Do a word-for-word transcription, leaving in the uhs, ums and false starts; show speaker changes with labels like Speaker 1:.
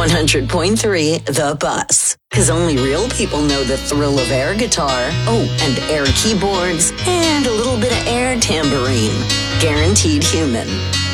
Speaker 1: one hundred point three The Bus. Because only real people know the thrill of air guitar. Oh, and air keyboards. And a little bit of air tambourine. Guaranteed Human.